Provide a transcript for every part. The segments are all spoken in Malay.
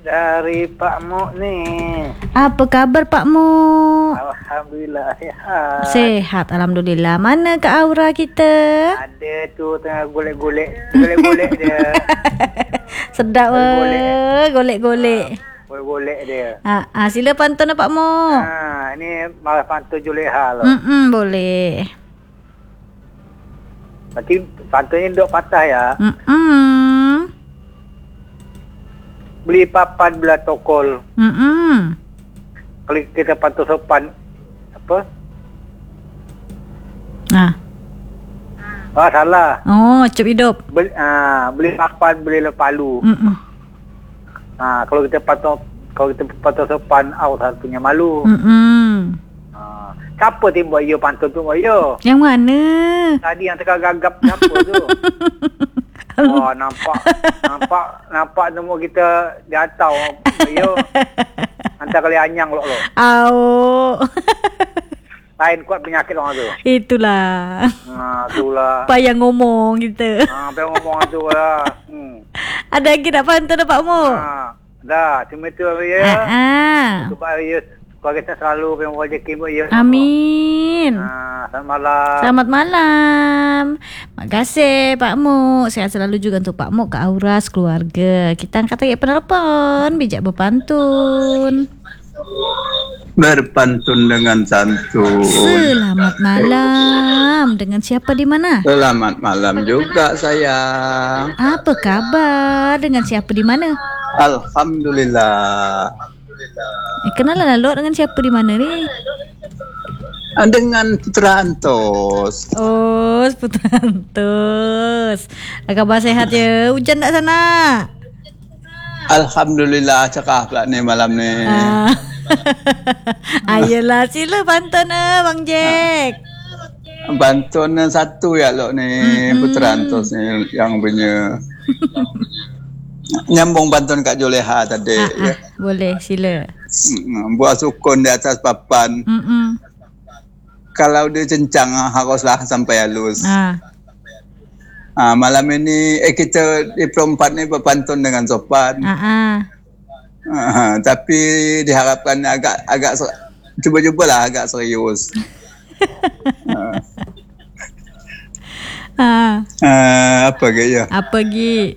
dari Pak Mok ni. Apa khabar Pak Mu? Alhamdulillah sihat. Sehat, alhamdulillah. Mana Kak Aura kita? Ada tu tengah golek-golek dia. Sedap golek-golek. Golek dia. Sila pantun Pak Mu. Ini malah pantun Juleha lah. Boleh. Nanti pantunnya duk patah ya. Beli papan belah tokol. Kalau kita pantun sopan apa? Salah. Oh, cep hidup. Beli papan beli palu. Kalau kita pantun sopan, awak punya malu. Siapa tim buat yo pantun tu buat yo? Yang mana? Tadi yang tengah gagap siapa tu? Nampak semua kita diatau yo. Hantar kali anyang lo. Lain kuat penyakit orang tu. Itulah. Itulah. Payah ngomong kita. Payah ngomong tu lah. Ada lagi nak pantun Pak Mu? Dah, cuma tu ya. Sebab ya keluarga selalu yang rezeki buat ya. Amin. Selamat malam. Selamat malam. Terima kasih Pak Mu. Sehat selalu juga untuk Pak Mu, Kak Aura, keluarga. Kita angkat lagi penelpon. Bijak berpantun. Berpantun dengan santun. Selamat malam. Dengan siapa di mana? Selamat malam juga saya. Apa kabar? Dengan siapa di mana? Alhamdulillah. Kenalan lo dengan siapa di mana ni? Dengan Putra Antos. Oh, Putra Antos. Kabar sehat ya? Hujan tak sana? Alhamdulillah, cakap pula ni malam ni. Ayolah, sila pantun Bang Jack. Pantun satu ya lo ni, Putra Antos ni yang punya. Nyambung pantun Kak Juleha tadi. Ya. Boleh, sila. Buat sukun di atas papan. Kalau dia cencang haruslah sampai halus. Malam ini kita di perempat ni berpantun dengan sopan. Tapi diharapkan agak cuba-cubalah agak serius. Apa gaya? Apa gi?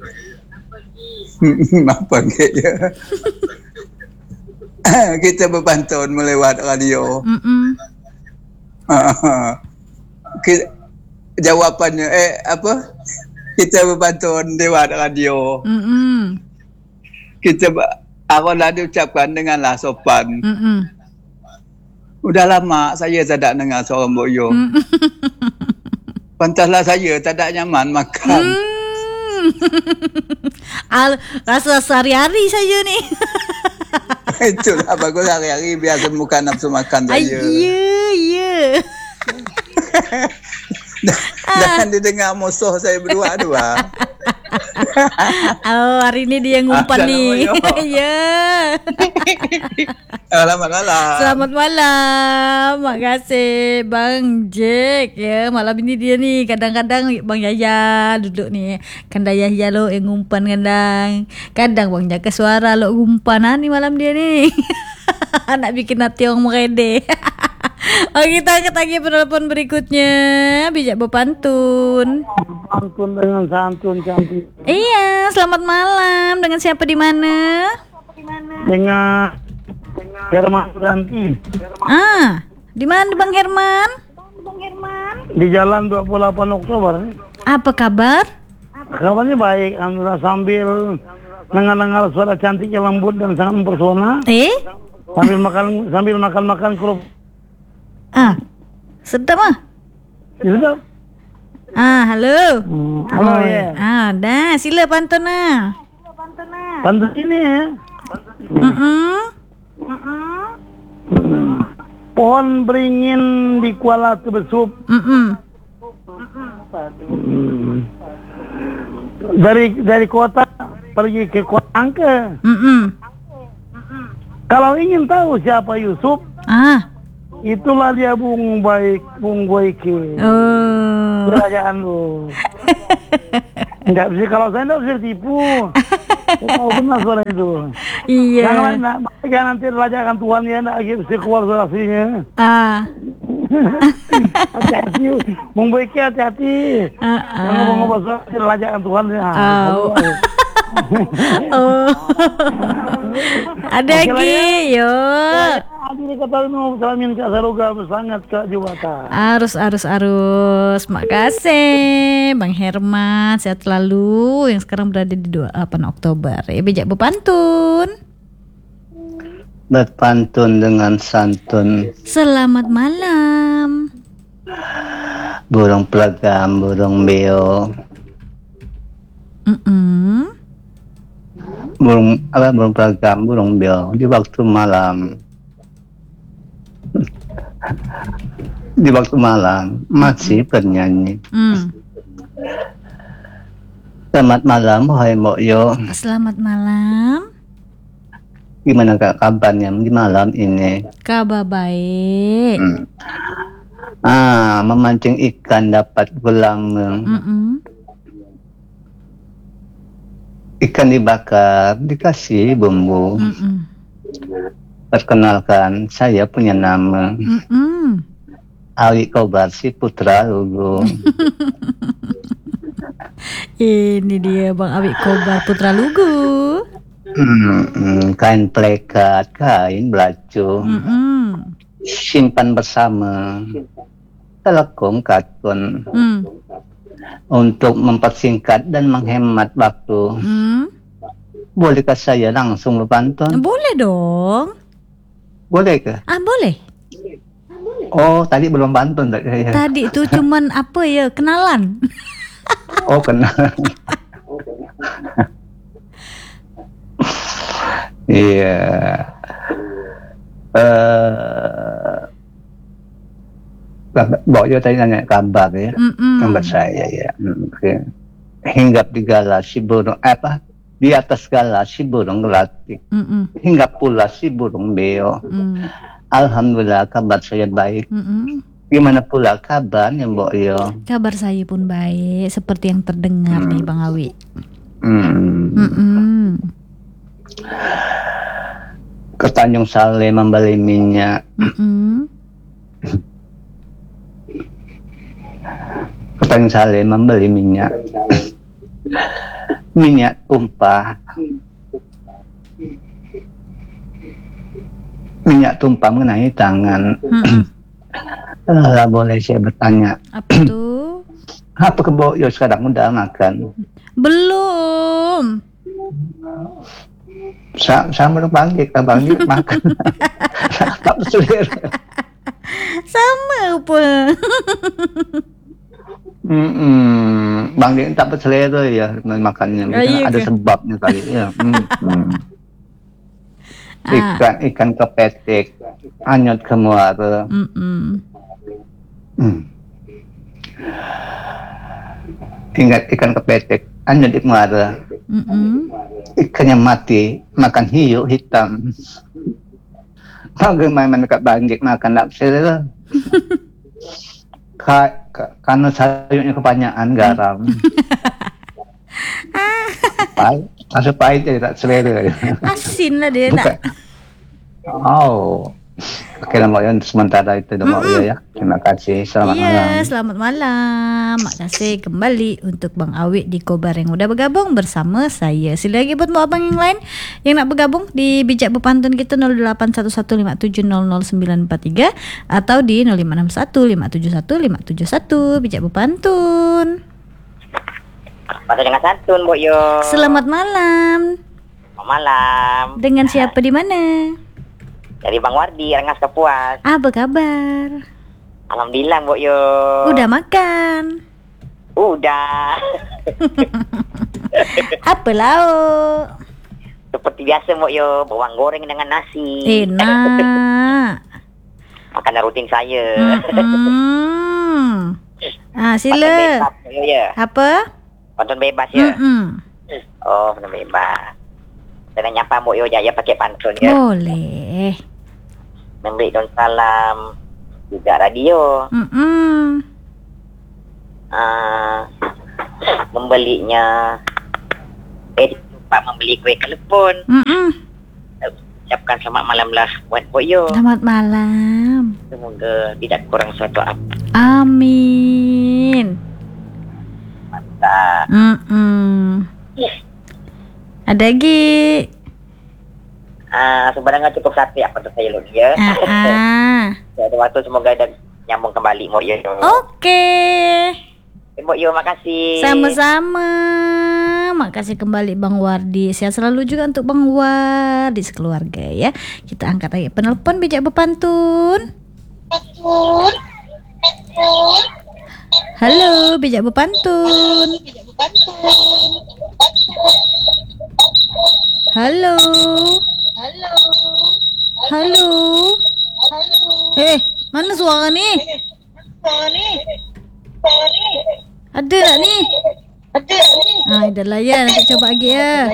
Apa gaya? Kita berpantun melewat radio. Jawapannya apa? Kita berpantun lewat radio. Aku dah diucapkan denganlah sopan. Udah lama saya tak dengar suara Mbok Yo. Pantaslah saya tak ada nyaman makan. Rasa sehari-hari saya ni. Itulah bagus hari-hari biasa bukan nafsu makan saya. Ya. Jangan didengar musuh saya berdua-dua. Hari ni dia ngumpan ni. Ya. Selamat malam. Selamat malam. Makasih Bang Jack ya. Malam ini dia ni kadang-kadang Bang Yaya duduk ni. Kandang Yaya lo yang ngumpan kadang Bang Jaga suara lo ngumpan ni malam dia ni. Nak bikin hati orang merede. Kita angkat lagi penelpon berikutnya. Bijak berpantun. Pantun dengan santun cantik. Iya, selamat malam. Dengan siapa di mana? Dengan Herman Ranti. Di mana Bang Herman? Di jalan 28 Oktober. Apa kabar? Kabarnya baik, alhamdulillah, sambil dengar suara cantik yang lembut dan sangat mempesona. Sambil makan kerupuk. Sedap Sedap. Halo. Halo ya. Dah, sila pantun Pantun ini ya. Pohon beringin di Kuala Tebesup. Dari kota pergi ke Kota Angke. Kalau ingin tahu siapa Yusuf, itulah dia Bung Boyke. Kerajaan lu. Enggak bisa, kalau saya enggak bisa tipu. Tahu benar suara itu. Iya. Jangan nanti rajakan Tuhan ya, nak lagi keluar suara aslinya. Hati-hati, membaiki hati-hati. Jangan ngomong suara rajakan Tuhan ya. Oh. Ada lagi, yo. Adik kata mau salamin Kak Saroga sangat Kak Jubata. Arus. Makasih Bang Herman, sehat selalu yang sekarang berada di 28 Oktober. Bijak berpantun. Berpantun dengan santun. Selamat malam. Burung pelagam, burung beo. Burung pelagam, burung beo di waktu malam. Di waktu malam masih bernyanyi. Selamat malam, wahai Mbok Yo. Selamat malam. Gimana Kak kabarnya di malam ini? Kabar baik. Memancing ikan dapat gelang. Ikan dibakar, dikasih bumbu. Perkenalkan, saya punya nama. Awi Kobar, si Putra Lugu. Ini dia Bang Awi Kobar, Putra Lugu. Kain plekat, kain belacu. Simpan bersama. Telekom kakun. Untuk mempersingkat dan menghemat waktu. Bolehkah saya langsung berpantun? Boleh dong. Boleh ke? Boleh. Oh, tadi belum pantun tak saya. Tadi itu cuman apa ya, kenalan. Oh, kenalan. Iya. Mbok Yo tadi nanya kabar ya. Kabar saya ya. Hinggap di gala si burung di atas gala si burung gelatik. Hinggap pula si burung beo. Alhamdulillah kabar saya baik. Gimana pula kabarnya Mbok Yo? Kabar saya pun baik, seperti yang terdengar nih Bang Awi. Ke Tanjung Saleh membeli minyak. Ke Tanjung Saleh membeli minyak. Minyak tumpah. Minyak tumpah mengenai tangan. Lah boleh saya bertanya. Apa tuh? Apa ke Mbok Yo sekarang udah makan? Belum. Sama dong Bang Dik makan. Tak selera. Sama apa? Bang Dik tak berselera ya makannya. Ada sebabnya kali ya. Ikan kepetek, anyot ke muara. Ingat ikan kepetek, anyot di muara. Ikannya mati, makan hiu hitam. Bagaimana Kak Bang Dik makan tak selera? Karena sayurnya kebanyakan garam. Rasa pahit jadi tak selera. Asin lah dia nak. Oh. Oke, Mbok Yo sementara itu Mbok Yo ya. Terima kasih. Selamat malam. Selamat malam. Makasih kembali untuk Bang Awi di Kobar yang udah bergabung bersama saya. Sila lagi buat abang yang lain yang nak bergabung di Bijak Berpantun kita 081157000943 atau di 0561571571 Bijak Berpantun. Pantun dengan santun, Mbok Yo. Selamat malam. Malam. Dengan siapa di mana? Dari Bang Wardi, Rengas Kapuas. Apa kabar? Alhamdulillah, Mbok Yo. Udah makan? Udah. Apa lauk? Seperti biasa, Mbok Yo, bawang goreng dengan nasi. Enak. Makanan rutin saya. Sila. Pantun bebas, Mbok Yo, ya. Apa? Pantun bebas ya. Oh, pantun bebas. Saya nak nyapa Mbok Yo Jaya pakai pantun ya. Boleh. Memberi daun salam juga radio. Membelinya sempat membeli kuih kelepon. Ucapkan selamat malam lah buat Mbok Yo. Selamat malam. Semoga tidak kurang suatu apa. Amin. Mantap. Ada lagi? Sebenarnya cukup satu apa tu saya lagi ya. Ada waktu semoga ada nyambung kembali Mbok Yo. Okey. Mbok Yo, makasih. Sama-sama. Makasih kembali Bang Wardi. Sehat selalu juga untuk Bang Wardi sekeluarga ya. Kita angkat lagi penelpon bijak berpantun. Halo, bijak berpantun. Halo. Halo. Mana suara ni? Ada tak ni? Dah layan. Nanti coba lagi ya.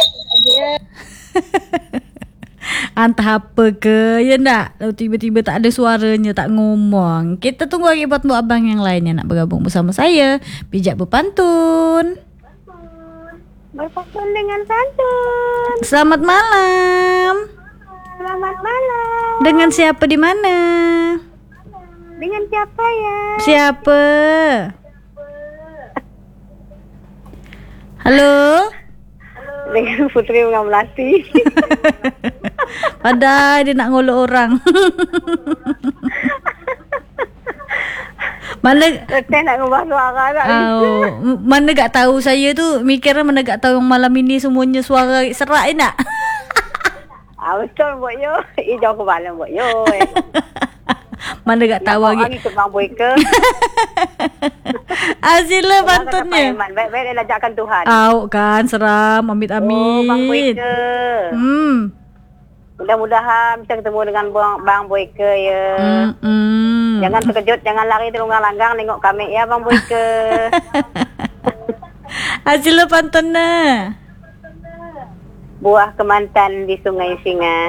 Entah apa ke, ya nak? Lalu tiba-tiba tak ada suaranya, tak ngomong. Kita tunggu lagi buat abang yang lainnya nak bergabung bersama saya. Bijak berpantun. Berpantun dengan santun. Selamat malam. Selamat malam. Dengan siapa di mana? Dengan siapa ya? Siapa? Halo? Dengan Putri Bunga Melati. Padahal dia nak ngolok orang. Mana Saya nak ngubah suara tak? Mana gak tahu saya tu mikirnya mana gak tahu yang malam ini semuanya suara serak nak. Betul Mbok Yo. Jauh ke malam Mbok Yo. Mana gak tahu lagi. Nak ikut Bang Boy ke? Sila pantunnya. Baik-baik dia lajakkan Tuhan. Kan seram. Amit-amit. Bang Boy ke? Mudah-mudahan bisa ketemu dengan Bang Boy ke ya. Jangan terkejut, jangan lari terunggang-langgang nengok kami ya Bang Boy ke. Sila pantunnya. Buah kemantan di Sungai Singa.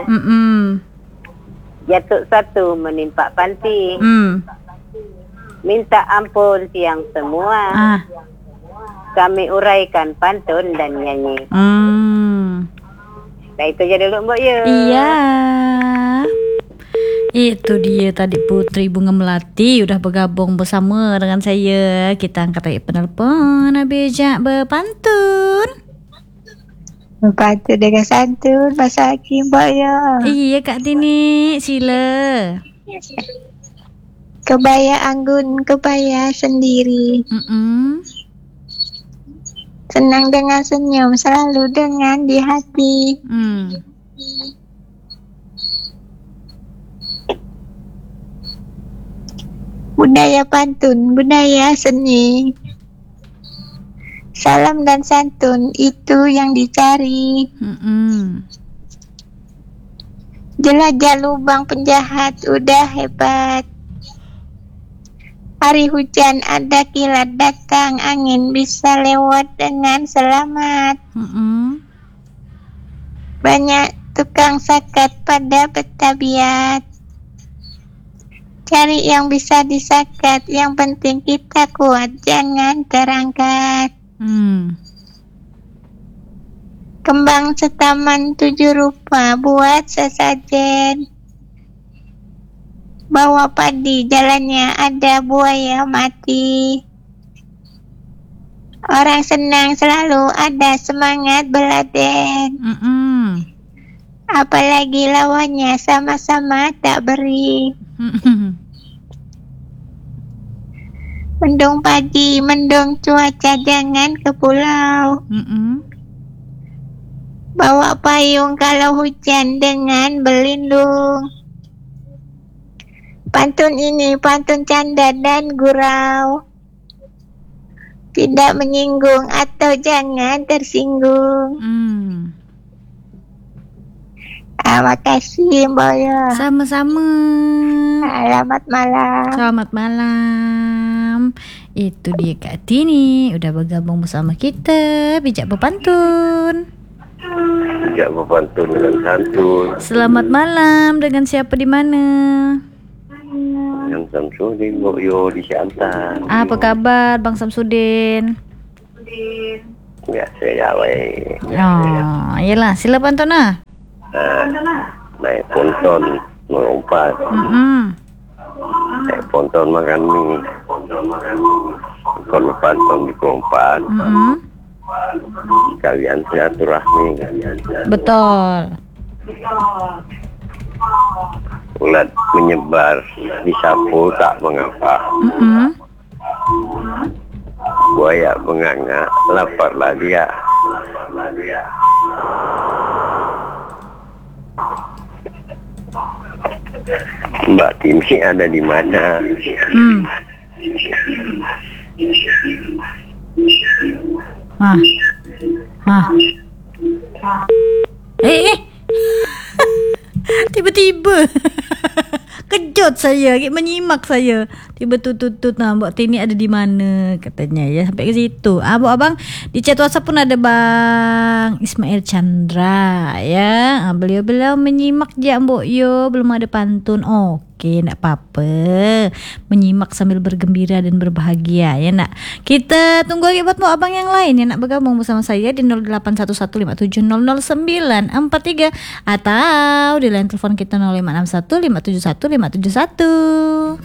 Jatuh satu menimpa panti. Minta ampun siang semua. Kami uraikan pantun dan nyanyi. Nah itu je dulu Mbok Yo. Iya. Itu dia tadi Putri Bunga Melati udah bergabung bersama dengan saya. Kita angkat lagi penelpon bijak berpantun. Berpantun dengan santun Masa lagi Mbak Yo. Iya Kak Tini. Sila. Kebaya anggun, kebaya sendiri. Senang dengan senyum, selalu dengan di hati. Budaya pantun, budaya seni. Salam dan santun itu yang dicari. Jelajah lubang penjahat udah hebat. Hari hujan ada kilat datang, angin bisa lewat dengan selamat. Banyak tukang sakat pada petabiat. Cari yang bisa disakat, yang penting kita kuat, jangan terangkat. Kembang setaman 7 rupa, buat sesajen. Bawa padi, jalannya ada buaya mati. Orang senang selalu ada semangat beladen. Apalagi lawannya sama-sama tak beri. Mendung pagi, mendung cuaca, jangan ke pulau. Bawa payung kalau hujan dengan berlindung. Pantun ini pantun canda dan gurau. Tidak menyinggung atau jangan tersinggung. Makasih Mbak Yo. Sama-sama. Selamat malam. Selamat malam. Itu dia Kak Tini udah bergabung bersama kita bijak berpantun. Bijak berpantun dengan santun. Selamat malam. Dengan siapa di mana? Yang Samsudin Mbok Yo di Siantar. Apa kabar Bang Samsudin? Biasa jawai. Oh, yelah. Sila pantun lah. Naik ponton melompat. Naik ponton makan mie. Kalau pantun di kompat. Kalian silaturahmi. Betul. Ulat menyebar, disapu tak mengapa. Buaya menganga, laparlah dia. Mbak Timi ada di mana? Tiba-tiba kejut saya, menyimak saya. Tiba tutut Mbak Tini ada di mana katanya ya, sampai ke situ. Abang di chat WhatsApp pun ada Bang Ismail Chandra ya. Beliau menyimak je Mbok Yo, belum ada pantun. Okey, tak apa-apa. Menyimak sambil bergembira dan berbahagia ya nak. Kita tunggu lagi buat abang yang lain yang nak bergabung bersama saya di 081157000943 atau di line telepon kita 0561571571.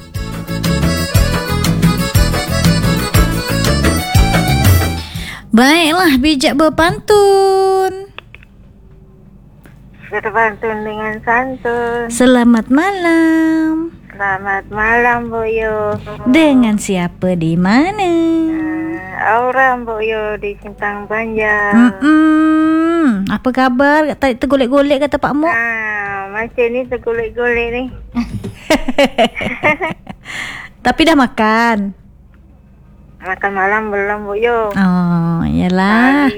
Baiklah, bijak berpantun. Berpantun dengan santun. Selamat malam. Selamat malam, Bu Yo. Dengan siapa di mana? Aura, Bu Yo, di Sintang Banjar. Apa kabar? Tadi tergolek-golek kata Pak Mok. Macam ni tergolek-golek ni. Tapi dah makan. Makan malam belum, Bu Yo. Oh, iyalah.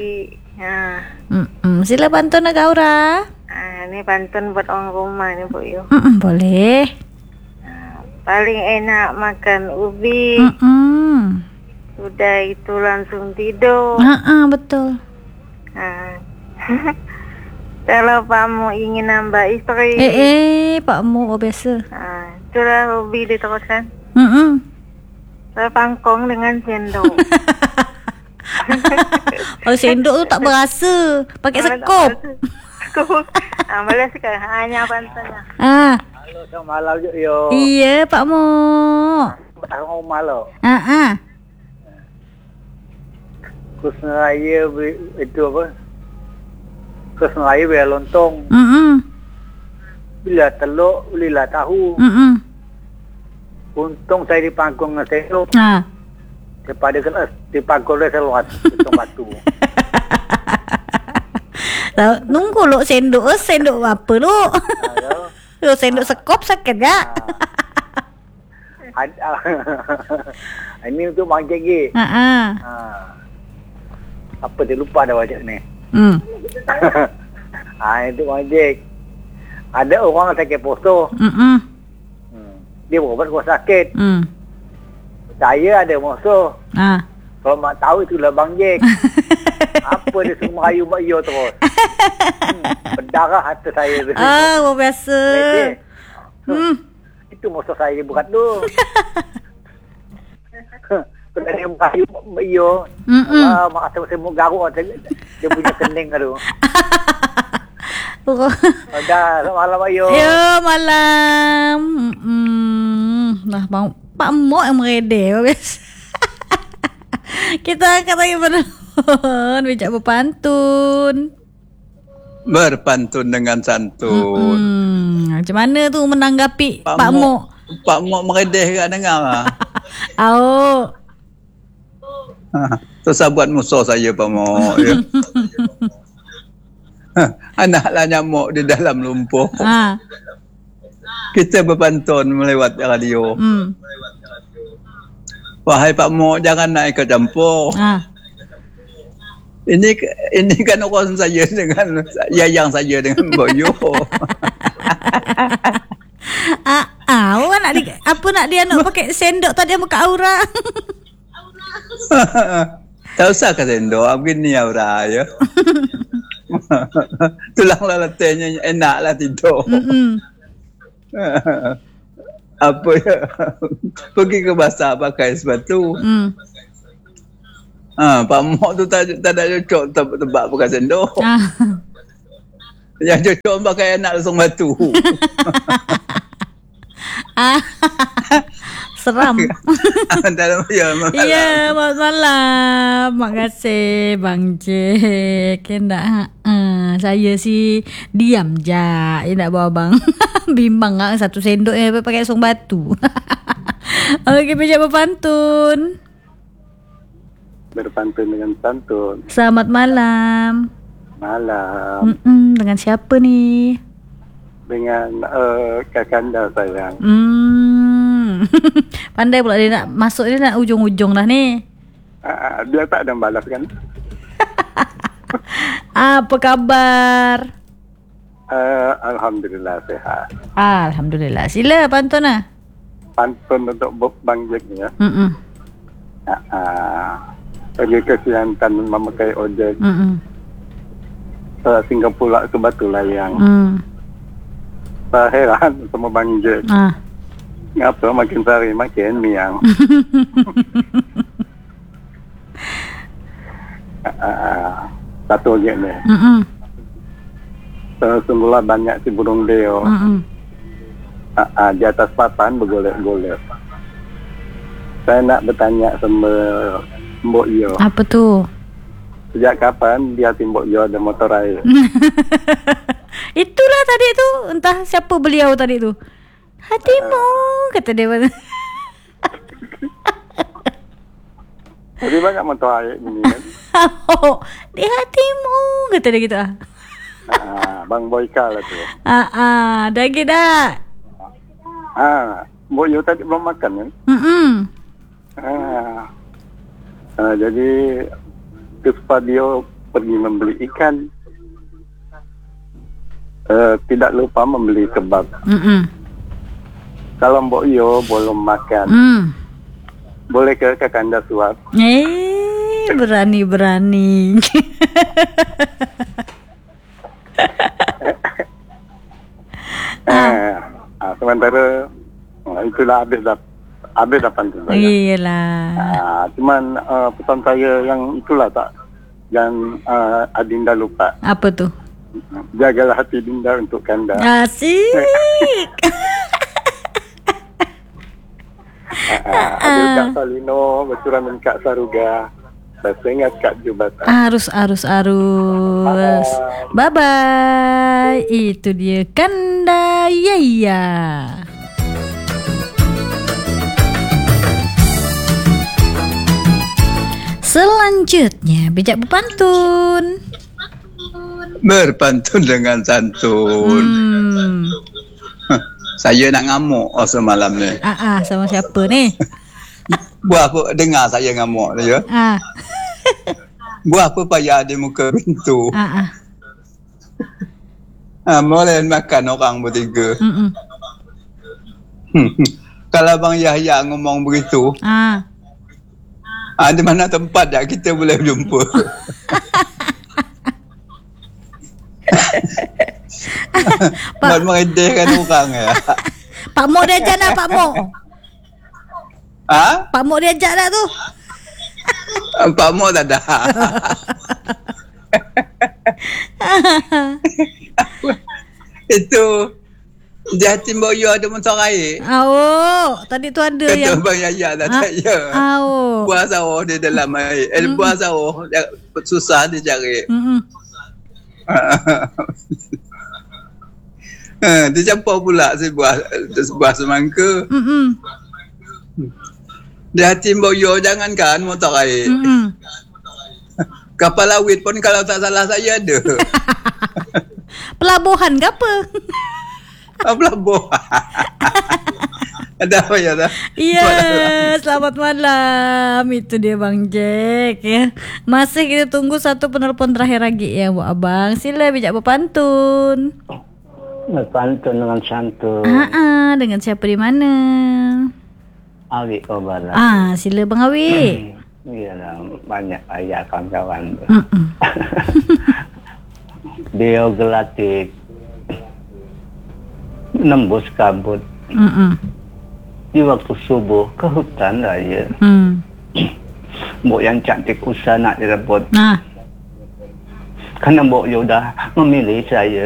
Sila pantun nak Aura. Ini pantun buat orang rumah ni, Bu Yo. Boleh. Paling enak makan ubi. Sudah itu langsung tidur. Betul. Kalau Pak Mu ingin nambah istri. Pak Mu biasa. Itulah ubi diteruskan. Pangkong dengan sendok. Kalau sendok tu tak berasa. Pakai sekop. Malas ke? Hanya pantannya. Halo, selamat malam Yo. Iya, Pak Mo. Batang rumah lo. Kusnaya itu apa? Kusnaya biar lontong. Bila telur, bila tahu. Untung saya di panggung dengan sendok. Daripada kena di panggung dia seluat untung batu. Nunggu lo sendok apa lo? Lo sendok sekop sakit gak? Ini untuk mangkik ke? Apa dia lupa dah wajah ni? Itu mangkik. Ada orang sakit poso. Dia berobat kuasa sakit. Saya ada musuh. Kalau mak tahu itulah Bang Jack. Apa dia suruh merayu Mak Yo terus. Berdarah hati saya tu. Luar biasa. Itu musuh saya dia buat tu. Kalau dia merayu Mak Yo. Mak saya mau garuk dia punya kening tu. Dah, malam Mak Yo. Ya, malam. Nah, Pak Mok yang meredeh. Kita angkat lagi penelpon. Bijak berpantun. Berpantun dengan santun. Macam mana tu menanggapi Pak Mok? Pak Mok meredeh kat dengar. Tu sahabat musuh saya Pak Mok. Ya. Anaklah nyamuk di dalam lumpur. Kita berpantun melewat radio. Wahai Pak Mok, jangan naik ke campur. Ini kan orang saya dengan yayang saya dengan Boyo. Apa nak dia nak pakai sendok tadi muka Aura. Tak usah ke sendok, begini Aura ya. Tulanglah letihnya enaklah tidur. Apa ya? Pergi ke basah pakai sepatu. Pak Mok tu tak ada cocok tebak pakai sendok. Yang cocok pakai anak langsung batu. Seram. Ya, selamat malam. Makasih Bang Jack. Saya sih diam je. Nak bawa bang. Bimbang satu sendok pakai langsung batu. Okey, bijak berpantun. Berpantun dengan pantun. Selamat malam. Malam. Dengan siapa ni? Dengan kakanda sayang. Pandai pula dia nak masuk, dia nak ujung-ujung dah ni. Dia tak ada balas kan? Apa khabar? Alhamdulillah sihat. Alhamdulillah. Sila pantun lah. Pantun untuk Bang Jack ni ya. Bagi kesihatan memakai ojek. Sehingga pula ke batu layang. Saya heran sama Bang Jack. Ngapa makin sari makin miang. Satu lagi ni. Sesungguhnya banyak si burung deo. Di atas papan bergolek-golek. Saya nak bertanya sama Mbok Yo. Apa tu? Sejak kapan di hati Mbok Yo ada motor air? Itulah tadi tu. Entah siapa beliau tadi tu. Hatimu, kata dia. Jadi banyak motor air ni kan? Di hatimu, kata dia gitu. Bang Boyka lah tu. Dah lagi dah. Mbok Yo tadi belum makan kan? Jadi ke Spadio pergi membeli ikan. Tidak lupa membeli kebab. Kalau Mbok Yo belum makan, boleh ke kakanda suap? Berani-berani. Sementara itulah habis dah pantun saya. Iyalah. Cuman pesan saya yang itulah tak, yang Adinda lupa. Apa tu? Jagalah hati Dinda untuk kanda. Asyik. Adil Kak Salino, bercurang dengan Kak Saruga. Ingat Kak Jubatan. Arus. Bye-bye. Itu dia Kanda Yaya. Selanjutnya bijak berpantun. Berpantun dengan santun. Saya nak ngamuk semalam ni. Sama siapa ni? Buat apa dengar saya ngamuk tu ya? Buat apa payah di muka pintu? Boleh makan orang bertiga. Kalau Bang Yahya ngomong begitu, di mana tempat tak kita boleh jumpa? Buat meredehkan orang ya. Pak Mok dia ajak nak Pak Mok. Pak Mok dia ajak tak tu? Pak Mok tak ada. Itu di hati Mbok Yo ada motor air. Tadi tu ada kata yang Bang Yaya tak saya. Buah sawah di dalam air. Buah sawah susah dicari. Dia campur pula sebuah semangka. Di hati Mbok Yo jangankan motor air. Kapal lawit pun kalau tak salah saya ada. Pelabuhan ke apa? Pelabuhan. Ada apa ya dah? Ya, selamat malam. Itu dia Bang Jack ya. Masih kita tunggu satu penelpon terakhir lagi ya buat abang. Sila bijak berpantun. Berpantun dengan santun. Dengan siapa di mana? Awi Kobara. Sila Bang Awi. Iyalah, banyak ayah kawan-kawan. Dia gelatik nembus kabut. Di waktu subuh ke hutan raya. Mbok yang cantik usah nak direbut. Nah. Karena Mbok Yo udah memilih saya.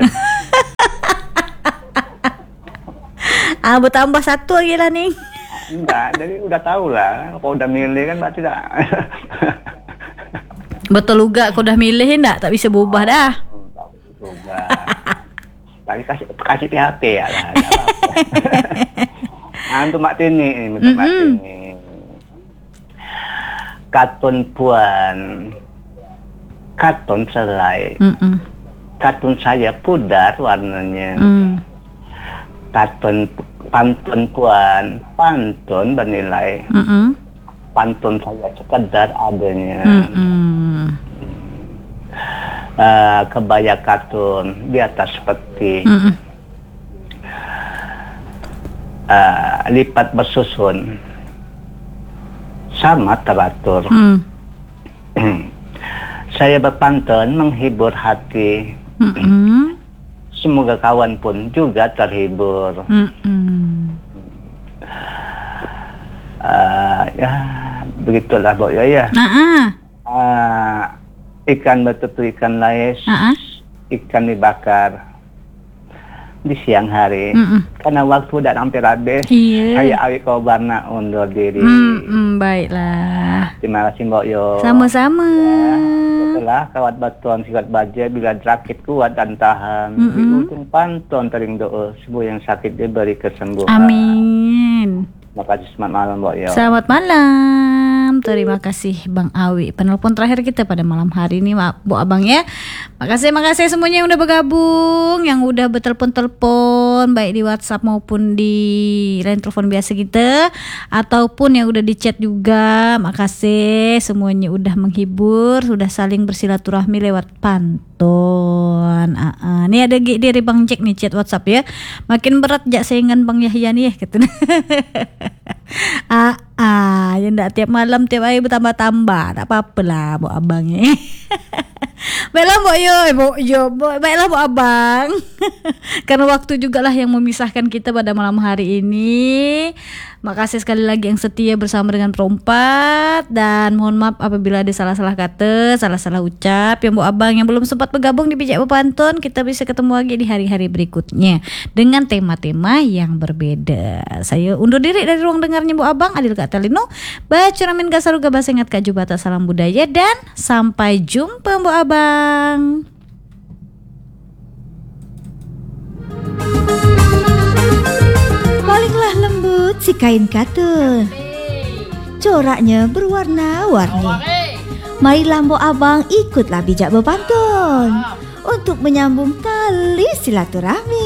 Bertambah satu lagi lah nih. Enggak, jadi udah tahu lah. Kalau udah milih kan berarti tak. Betul juga, kalau udah milih tak bisa berubah dah. Berubah. Tapi kasih PHP ya lah. Untuk Mak Tini, untuk Mak Tini. Katun puan, katun selai, katun saya pudar warnanya. Katun pantun puan, pantun bernilai. Pantun saya sekedar adanya. Kebaya katun di atas peti. Lipat bersusun sama teratur. Saya berpantun menghibur hati. Semoga kawan pun juga terhibur. Ya begitulah Mbok Yo ya. Ikan betutu, ikan lais, ikan dibakar di siang hari. Karena waktu udah hampir habis. Saya Awi Kobarna undur diri. Baiklah. Terima kasih Mbok Yo. Sama-sama. Setelah kawat batuan sikat baja bila rakit kuat dan tahan. Di ujung pantun tering doa semua yang sakit diberi kesembuhan. Amin. Terima kasih, selamat malam Mbok Yo. Selamat malam. Terima kasih Bang Awi. Penelpon terakhir kita pada malam hari ini, Bu Abang ya. Makasih semuanya yang udah bergabung, yang udah bertelepon-telepon baik di WhatsApp maupun di line telepon biasa kita, ataupun yang udah di chat juga. Makasih semuanya udah menghibur, sudah saling bersilaturahmi lewat pantun. Nih ada dari Bang Jack nih chat WhatsApp ya. Makin berat jak saingan Bang Yahya nih ya gitu. Ya ndak tiap malam tiap hari bertambah-tambah. Tak apa-apa lah Bu Abang ya. Baiklah Bu Yo, baiklah Bu Abang. Karena waktu juga lah yang memisahkan kita pada malam hari ini. Makasih sekali lagi yang setia bersama dengan Perompat. Dan mohon maaf apabila ada salah-salah kata, salah-salah ucap. Yang Bu Abang yang belum sempat bergabung di Bijak Berpantun, kita bisa ketemu lagi di hari-hari berikutnya dengan tema-tema yang berbeda. Saya undur diri dari ruang dengarnya Bu Abang, Adil Kak Telino, Baca Ramin Gasaruga Bahasa Ingat Kak Jubata, salam budaya, dan sampai jumpa Bu Abang. Palinglah lembut si kain katun, coraknya berwarna-warni. Marilah Mbok Abang ikutlah Bijak Berpantun untuk menyambung tali silaturahmi.